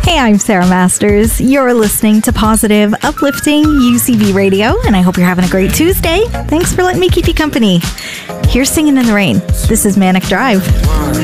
Hey, I'm Sarah Masters. You're listening to Positive, Uplifting UCB Radio, and I hope you're having a great Tuesday. Thanks for letting me keep you company. Here's Singing in the Rain. This is Manic Drive.